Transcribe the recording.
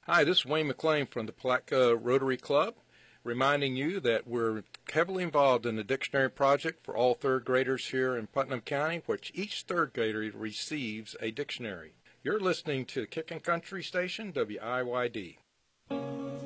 Hi, this is Wayne McLean from the Palatka Rotary Club, reminding you that we're heavily involved in the dictionary project for all third graders here in Putnam County, which each third grader receives a dictionary. You're listening to Kickin' Country Station, WIYD.